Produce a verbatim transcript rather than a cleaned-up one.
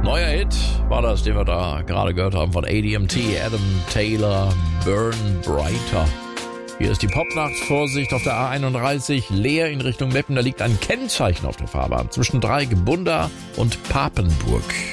Neuer Hit war das, den wir da gerade gehört haben von A D M T, Adam Taylor, Burn Brighter. Hier ist die Popnacht. Vorsicht auf der A einunddreißig, leer in Richtung Meppen. Da liegt ein Kennzeichen auf der Fahrbahn zwischen Dreieck, Bunda und Papenburg.